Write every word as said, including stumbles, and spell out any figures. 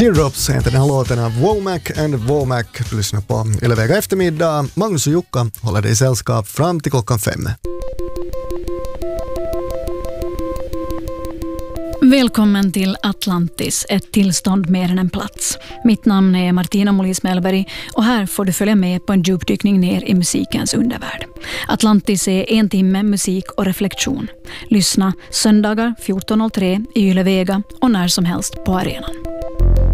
Teardrops heter den här låten av Womack and Womack. Du lyssnar på Yle Vega eftermiddag. Magnus och Jukka håller dig i sällskap fram till klockan fem. Välkommen till Atlantis, ett tillstånd mer än en plats. Mitt namn är Martina Molis Mellberg och här får du följa med på en djupdykning ner i musikens undervärld. Atlantis är en timme musik och reflektion. Lyssna söndagar fjorton noll tre i Yle Vega och när som helst på arenan.